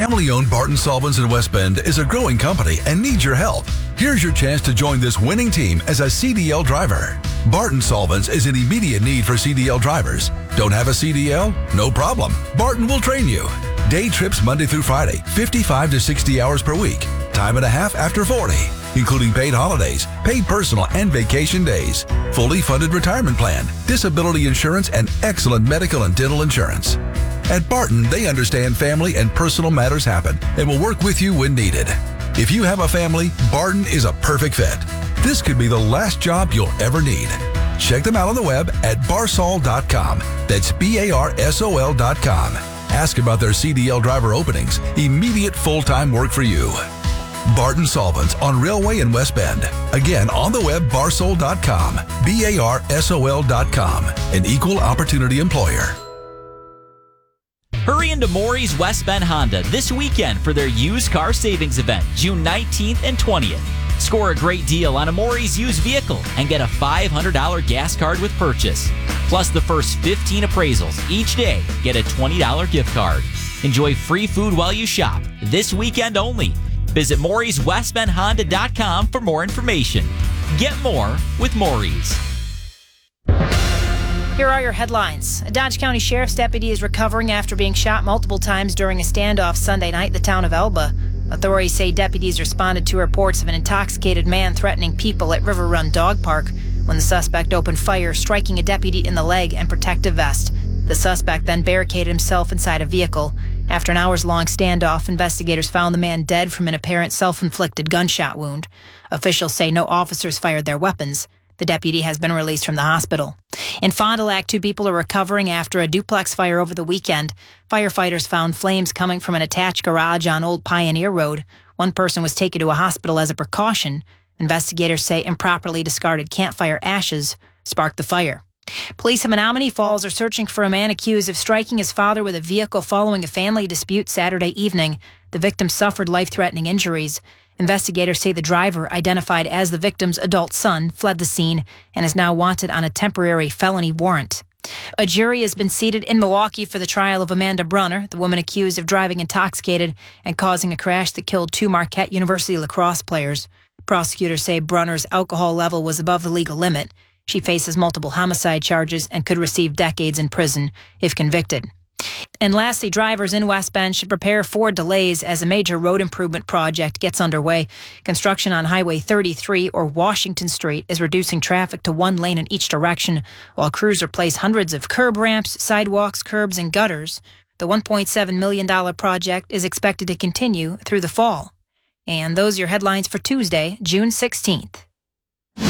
Family-owned Barton Solvents in West Bend is a growing company and needs your help. Here's your chance to join this winning team as a CDL driver. Barton Solvents is in immediate need for CDL drivers. Don't have a CDL? No problem. Barton will train you. Day trips Monday through Friday, 55 to 60 hours per week. Time and a half after 40, including paid holidays, paid personal and vacation days, fully funded retirement plan, disability insurance, and excellent medical and dental insurance. At Barton, they understand family and personal matters happen and will work with you when needed. If you have a family, Barton is a perfect fit. This could be the last job you'll ever need. Check them out on the web at barsol.com. That's BARSOL.com. Ask about their CDL driver openings. Immediate full-time work for you. Barton Solvents on Railway in West Bend. Again, on the web, barsol.com. BARSOL.com. An equal opportunity employer. Hurry into Maury's West Bend Honda this weekend for their used car savings event, June 19th and 20th. Score a great deal on a Maury's used vehicle and get a $500 gas card with purchase. Plus, the first 15 appraisals each day get a $20 gift card. Enjoy free food while you shop this weekend only. Visit Maury'sWestBendHonda.com for more information. Get more with Maury's. Here are your headlines. A Dodge County Sheriff's deputy is recovering after being shot multiple times during a standoff Sunday night in the town of Elba. Authorities say deputies responded to reports of an intoxicated man threatening people at River Run Dog Park when the suspect opened fire, striking a deputy in the leg and protective vest. The suspect then barricaded himself inside a vehicle. After an hours-long standoff, investigators found the man dead from an apparent self-inflicted gunshot wound. Officials say no officers fired their weapons. The deputy has been released from the hospital. In Fond du Lac, 2 people are recovering after a duplex fire over the weekend. Firefighters found flames coming from an attached garage on Old Pioneer Road. One person was taken to a hospital as a precaution. Investigators say improperly discarded campfire ashes sparked the fire. Police in Menominee Falls are searching for a man accused of striking his father with a vehicle following a family dispute Saturday evening. The victim suffered life-threatening injuries. Investigators say the driver, identified as the victim's adult son, fled the scene and is now wanted on a temporary felony warrant. A jury has been seated in Milwaukee for the trial of Amanda Brunner, the woman accused of driving intoxicated and causing a crash that killed 2 Marquette University lacrosse players. Prosecutors say Brunner's alcohol level was above the legal limit. She faces multiple homicide charges and could receive decades in prison if convicted. And lastly, drivers in West Bend should prepare for delays as a major road improvement project gets underway. Construction on Highway 33 or Washington Street is reducing traffic to 1 lane in each direction, while crews replace hundreds of curb ramps, sidewalks, curbs, and gutters. The $1.7 million project is expected to continue through the fall. And those are your headlines for Tuesday, June 16th.